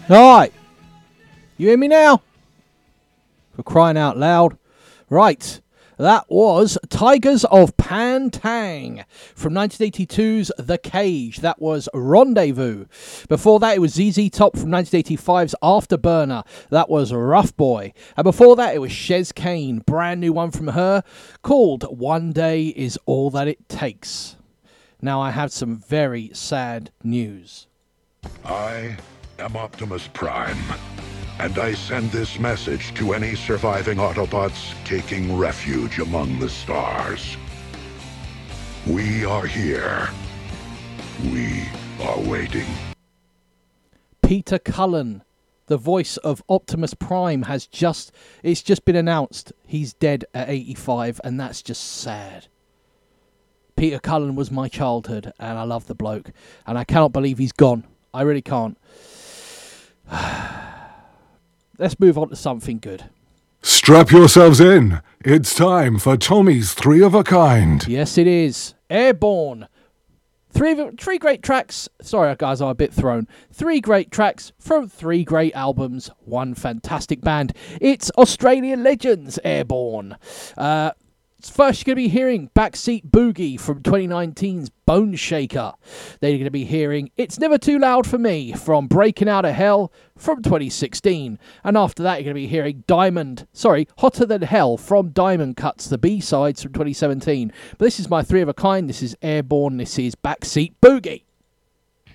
Alright. You hear me now? For crying out loud. Right. That was Tigers of Pan Tang from 1982's The Cage. That was Rendezvous. Before that, it was ZZ Top from 1985's Afterburner. That was Rough Boy. And before that, it was Shez Kane. Brand new one from her called One Day Is All That It Takes. Now I have some very sad news. I am Optimus Prime. And I send this message to any surviving Autobots taking refuge among the stars. We are here. We are waiting. Peter Cullen, the voice of Optimus Prime, it's just been announced. He's dead at 85, and that's just sad. Peter Cullen was my childhood, and I love the bloke. And I cannot believe he's gone. I really can't. Let's move on to something good. Strap yourselves in. It's time for Tommy's Three of a Kind. Yes, it is. Airborne. Three great tracks. Sorry, guys, I'm a bit thrown. 3 great tracks from 3 great albums. 1 fantastic band. It's Australian legends, Airborne. First, you're going to be hearing Backseat Boogie from 2019's Bone Shaker. Then you're going to be hearing It's Never Too Loud for Me from Breaking Out of Hell from 2016. And after that, you're going to be hearing Hotter Than Hell from Diamond Cuts, the B-sides from 2017. But this is my 3 of a kind. This is Airborne. This is Backseat Boogie.